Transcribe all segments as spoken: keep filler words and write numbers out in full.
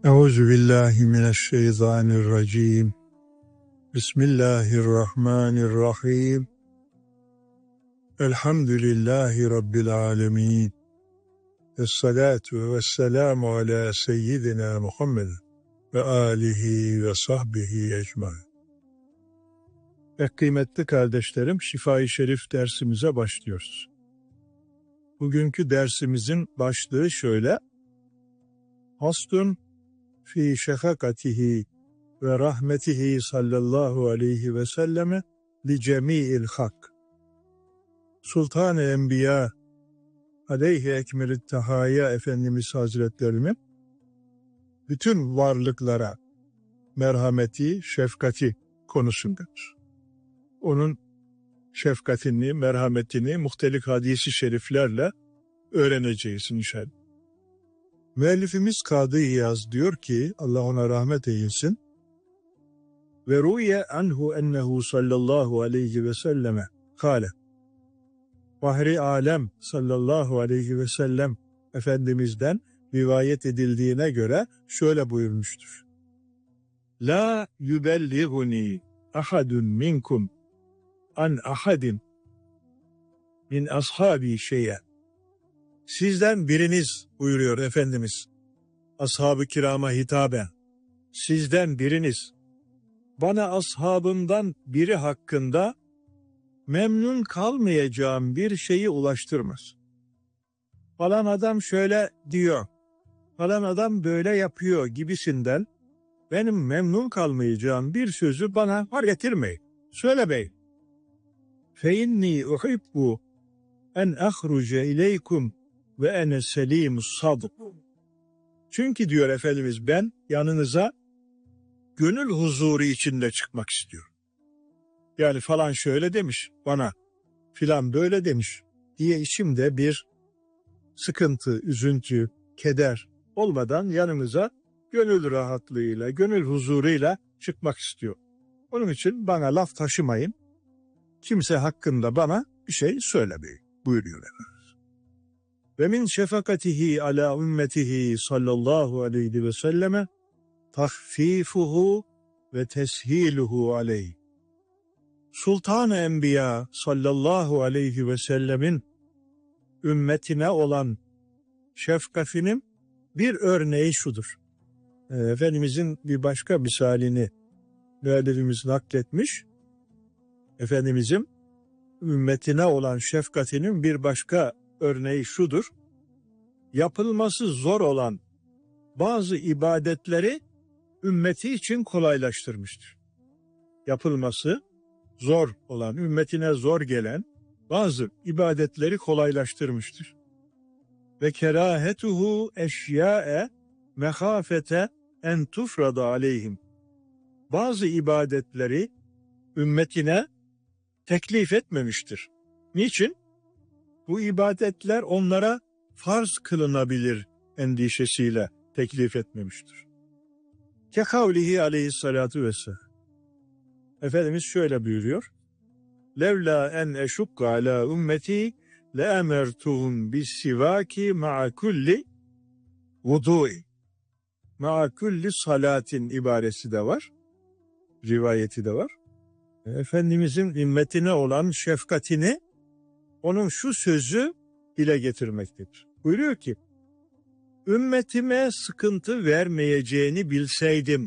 Euzu billahi mineşşeytanirracim. Bismillahirrahmanirrahim. Elhamdülillahi rabbil alamin. Esselatu vesselamu ala seyyidina Muhammed ve alihi ve sahbihi ecmaîn. Ve kıymetli kardeşlerim, Şifa-i Şerif dersimize başlıyoruz. Bugünkü dersimizin başlığı şöyle: Haslun fi şefakatihi ve rahmetihi sallallahu aleyhi ve selleme li cemi'il hak. Sultan-ı Enbiya aleyhi ekmelit tehaya Efendimiz Hazretlerinin bütün varlıklara merhameti, şefkati konusundadır. Onun şefkatini, merhametini muhtelif hadisi şeriflerle öğreneceğiz inşallah. Müellifimiz Kadı İyaz diyor ki, Allah ona rahmet eylesin, ve ruye anhu ennehu sallallahu aleyhi ve selleme kâle, Fahri Alem sallallahu aleyhi ve sellem Efendimiz'den rivayet edildiğine göre şöyle buyurmuştur: La yübelliğuni ahadun minkum an ahadin min ashabi şey'e. Sizden biriniz, buyuruyor Efendimiz, ashab-ı kirama hitaben, sizden biriniz bana ashabımdan biri hakkında memnun kalmayacağım bir şeyi ulaştırmaz. Falan adam şöyle diyor, falan adam böyle yapıyor gibisinden benim memnun kalmayacağım bir sözü bana var getirmeyin, söylemeyin. Fe inni uhibbu en ahruce ileykum ve ene selimus sadık. Çünkü diyor Efendimiz, ben yanınıza gönül huzuru içinde çıkmak istiyorum. Yani falan şöyle demiş bana, filan böyle demiş diye içimde bir sıkıntı, üzüntü, keder olmadan yanınıza gönül rahatlığıyla, gönül huzuruyla çıkmak istiyor. Onun için bana laf taşımayın, kimse hakkında bana bir şey söylemeyin buyuruyor Efendimiz. Ve min şefakatihi ala ümmetihi sallallahu aleyhi ve selleme tahfifuhu ve teshiluhu aleyh. Sultan-ı Enbiya sallallahu aleyhi ve sellemin ümmetine olan şefkatinin bir örneği şudur. Efendimizin bir başka misalini müellifimiz nakletmiş. Efendimizin ümmetine olan şefkatinin bir başka örneği şudur: yapılması zor olan bazı ibadetleri ümmeti için kolaylaştırmıştır. Yapılması zor olan, ümmetine zor gelen bazı ibadetleri kolaylaştırmıştır. Ve kerahetuhu eşya'e mehafete en tufrada aleyhim. Bazı ibadetleri ümmetine teklif etmemiştir. Niçin? Bu ibadetler onlara farz kılınabilir endişesiyle teklif etmemiştir. Kekavlihi aleyhissalatu vesselam. Efendimiz şöyle buyuruyor: Levla en eşukka ala ümmeti le emertuhum bis sivaki ma'a kulli vudu'i. Ma'a kulli salatin ibaresi de var. Rivayeti de var. Efendimizin ümmetine olan şefkatini onun şu sözü dile getirmektedir. Buyuruyor ki, ümmetime sıkıntı vermeyeceğini bilseydim.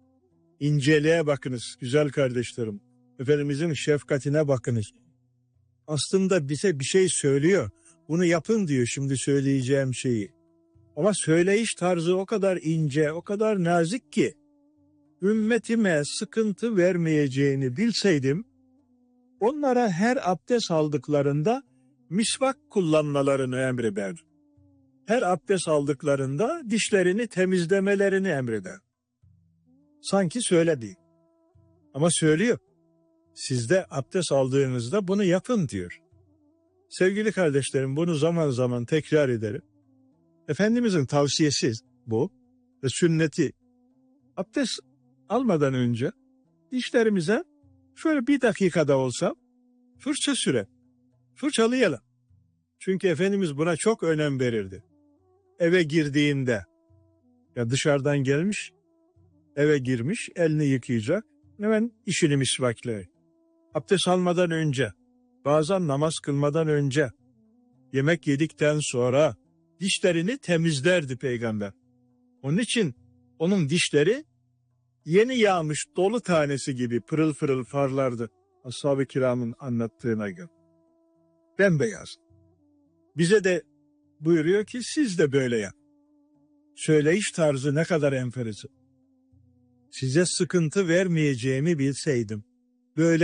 İnceliğe bakınız güzel kardeşlerim. Efendimizin şefkatine bakınız. Aslında bize bir şey söylüyor. Bunu yapın diyor şimdi söyleyeceğim şeyi. Ama söyleyiş tarzı o kadar ince, o kadar nazik ki, ümmetime sıkıntı vermeyeceğini bilseydim, onlara her abdest aldıklarında misvak kullanmalarını emrederdim. Her abdest aldıklarında dişlerini temizlemelerini emreder. Sanki söyledi. Ama söylüyor. Siz de abdest aldığınızda bunu yapın diyor. Sevgili kardeşlerim, bunu zaman zaman tekrar ederim. Efendimizin tavsiyesi bu ve sünneti. Abdest almadan önce dişlerimize şöyle bir dakikada olsa fırça süre, fırçalayalım. Çünkü Efendimiz buna çok önem verirdi. Eve girdiğinde, Ya dışarıdan gelmiş, eve girmiş, elini yıkayacak, hemen işini misvakla. Abdest almadan önce, bazen namaz kılmadan önce, yemek yedikten sonra dişlerini temizlerdi peygamber. Onun için onun dişleri yeni yağmış dolu tanesi gibi pırıl pırıl parlardı. Ashab-ı kiramın anlattığına göre. Bembeyaz. Bize de buyuruyor ki siz de böyle yap. Söyleyiş tarzı ne kadar enteresan. Size sıkıntı vermeyeceğimi bilseydim, böyle